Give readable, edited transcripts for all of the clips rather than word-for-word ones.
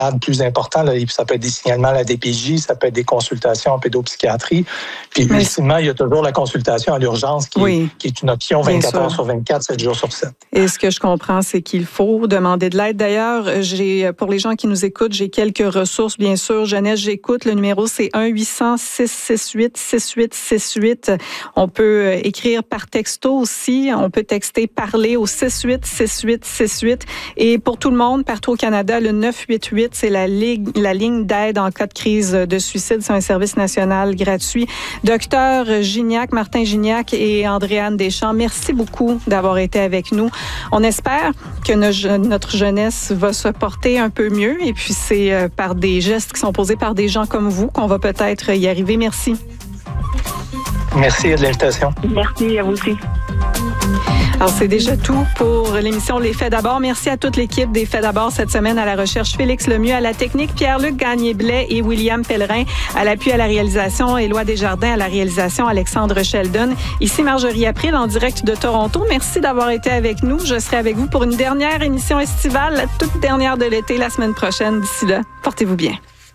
plus important. Là, ça peut être des signalements à la DPJ, ça peut être des consultations en pédopsychiatrie. Puis, ultimement, il y a toujours la consultation à l'urgence qui est une option 24 heures sur 24, 7 jours sur 7. Et ce que je comprends, c'est qu'il faut demander de l'aide. D'ailleurs, pour les gens qui nous écoutent, j'ai quelques ressources, bien sûr. Jeunesse, j'écoute. Le numéro, c'est 1-800-668-6868. On peut écrire par texto aussi. On peut texter « parler » au 686868. Et pour tout le monde, partout au Canada, le 988, c'est la ligne d'aide en cas de crise de suicide. C'est un service national gratuit. Docteur Gignac, Martin Gignac et Andréane Deschamps, merci beaucoup d'avoir été avec nous. On espère que notre jeunesse va se porter un peu mieux. Et puis, c'est par des gestes qui sont posés par des gens comme vous qu'on va peut-être y arriver. Merci. Merci de l'invitation. Merci à vous aussi. Alors, c'est déjà tout pour l'émission Les Faits d'abord. Merci à toute l'équipe des Faits d'abord cette semaine, à la recherche Félix Lemieux, à la technique Pierre-Luc Gagné-Blais et William Pellerin, à l'appui à la réalisation Éloi Desjardins, à la réalisation Alexandre Sheldon. Ici Marjorie April en direct de Toronto. Merci d'avoir été avec nous. Je serai avec vous pour une dernière émission estivale, la toute dernière de l'été la semaine prochaine. D'ici là, portez-vous bien.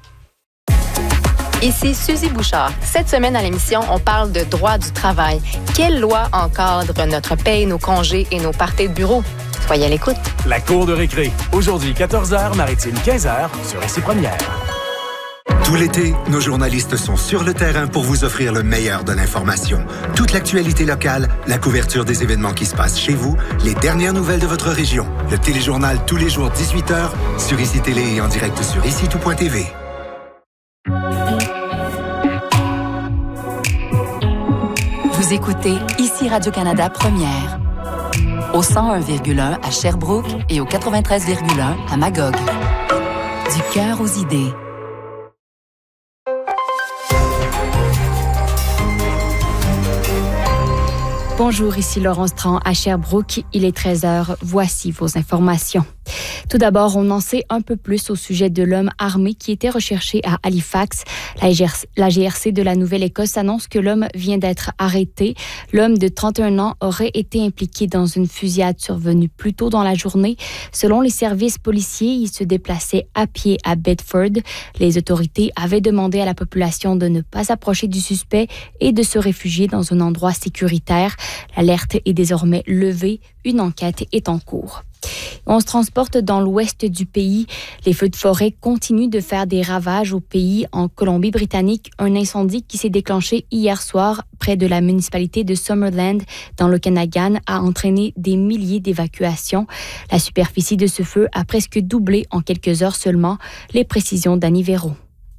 Ici Suzy Bouchard. Cette semaine à l'émission, on parle de droit du travail. Quelle loi encadre notre paye, nos congés et nos parties de bureau? Soyez à l'écoute. La cour de récré. Aujourd'hui, 14h, Maritime 15h, sur Ici Première. Tout l'été, nos journalistes sont sur le terrain pour vous offrir le meilleur de l'information. Toute l'actualité locale, la couverture des événements qui se passent chez vous, les dernières nouvelles de votre région. Le téléjournal tous les jours 18h, sur Ici Télé et en direct sur icitout.tv. Vous écoutez Ici Radio-Canada Première, au 101,1 à Sherbrooke et au 93,1 à Magog. Du cœur aux idées. Bonjour, ici Laurence Tran à Sherbrooke. Il est 13h. Voici vos informations. Tout d'abord, on en sait un peu plus au sujet de l'homme armé qui était recherché à Halifax. La GRC de la Nouvelle-Écosse annonce que l'homme vient d'être arrêté. L'homme de 31 ans aurait été impliqué dans une fusillade survenue plus tôt dans la journée. Selon les services policiers, il se déplaçait à pied à Bedford. Les autorités avaient demandé à la population de ne pas approcher du suspect et de se réfugier dans un endroit sécuritaire. L'alerte est désormais levée. Une enquête est en cours. On se transporte dans l'ouest du pays. Les feux de forêt continuent de faire des ravages au pays. En Colombie-Britannique, un incendie qui s'est déclenché hier soir près de la municipalité de Summerland dans l'Okanagan a entraîné des milliers d'évacuations. La superficie de ce feu a presque doublé en quelques heures seulement. Les précisions d'Annie Véro.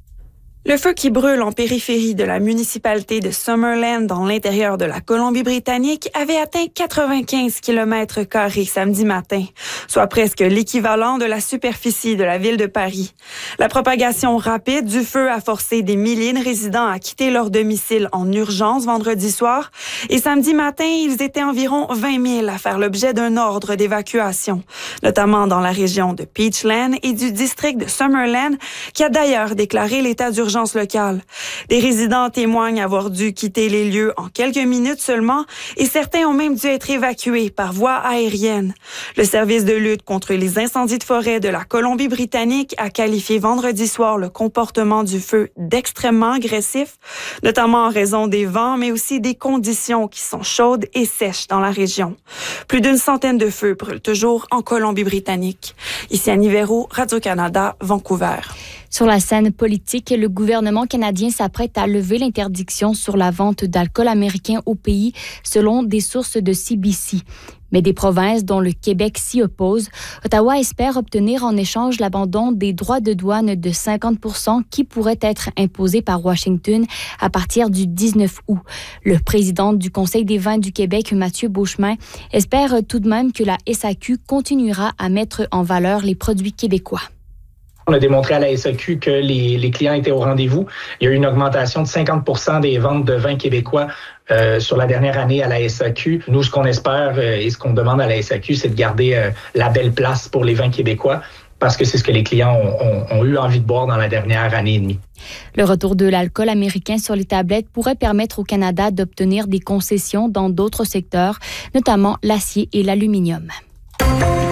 Le feu qui brûle en périphérie de la municipalité de Summerland dans l'intérieur de la Colombie-Britannique avait atteint 95 km² samedi matin, soit presque l'équivalent de la superficie de la ville de Paris. La propagation rapide du feu a forcé des milliers de résidents à quitter leur domicile en urgence vendredi soir et samedi matin, ils étaient environ 20 000 à faire l'objet d'un ordre d'évacuation, notamment dans la région de Peachland et du district de Summerland qui a d'ailleurs déclaré l'état d'urgence locale. Des résidents témoignent avoir dû quitter les lieux en quelques minutes seulement et certains ont même dû être évacués par voie aérienne. Le service de lutte contre les incendies de forêt de la Colombie-Britannique a qualifié vendredi soir le comportement du feu d'extrêmement agressif, notamment en raison des vents, mais aussi des conditions qui sont chaudes et sèches dans la région. Plus d'une centaine de feux brûlent toujours en Colombie-Britannique. Ici Annie Véro, Radio-Canada, Vancouver. Sur la scène politique, le gouvernement canadien s'apprête à lever l'interdiction sur la vente d'alcool américain au pays, selon des sources de CBC. Mais des provinces dont le Québec s'y oppose, Ottawa espère obtenir en échange l'abandon des droits de douane de 50% qui pourraient être imposés par Washington à partir du 19 août. Le président du Conseil des vins du Québec, Mathieu Beauchemin, espère tout de même que la SAQ continuera à mettre en valeur les produits québécois. On a démontré à la SAQ que les clients étaient au rendez-vous. Il y a eu une augmentation de 50% des ventes de vins québécois sur la dernière année à la SAQ. Nous, ce qu'on espère et ce qu'on demande à la SAQ, c'est de garder la belle place pour les vins québécois parce que c'est ce que les clients ont eu envie de boire dans la dernière année et demie. Le retour de l'alcool américain sur les tablettes pourrait permettre au Canada d'obtenir des concessions dans d'autres secteurs, notamment l'acier et l'aluminium.